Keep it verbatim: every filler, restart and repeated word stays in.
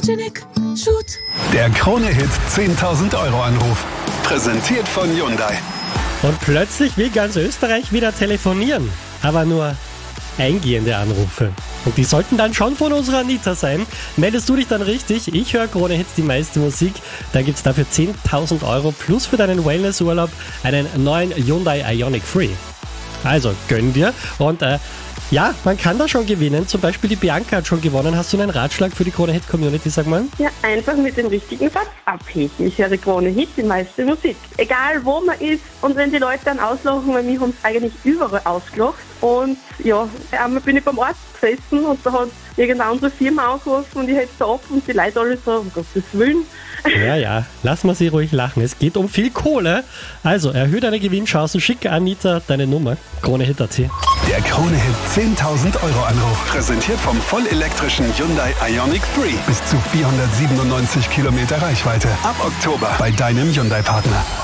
Imagic, shoot. Der Krone-Hit zehntausend Euro Anruf. Präsentiert von Hyundai. Und plötzlich will ganz Österreich wieder telefonieren. Aber nur eingehende Anrufe. Und die sollten dann schon von unserer Anita sein. Meldest du dich dann richtig? Ich höre Krone-Hits, die meiste Musik. Dann gibt es dafür zehntausend Euro plus für deinen Wellnessurlaub einen neuen Hyundai Ioniq Free. Also gönn dir. Und äh, ja, man kann da schon gewinnen. Zum Beispiel die Bianca hat schon gewonnen. Hast du einen Ratschlag für die Krone-Hit-Community, sag mal? Ja, einfach mit dem richtigen Satz abheben. Ich höre Krone-Hit, die meiste Musik. Egal wo man ist und wenn die Leute dann auslachen, weil mich haben es eigentlich überall ausgelacht. Und ja, einmal bin ich beim Arzt gesessen und da hat irgendeine andere Firma angerufen und ich hätte es ab und die Leute alle so, um Gottes Willen. Ja, ja, lass mal sie ruhig lachen. Es geht um viel Kohle. Also, erhöhe deine Gewinnchancen. Schicke Anita deine Nummer. Krone-Hit punkt at. Der Krone-Hit zehntausend Euro Anruf. Präsentiert vom vollelektrischen Hyundai Ioniq Free. Bis zu vierhundertsiebenundneunzig Kilometer Reichweite. Ab Oktober bei deinem Hyundai-Partner.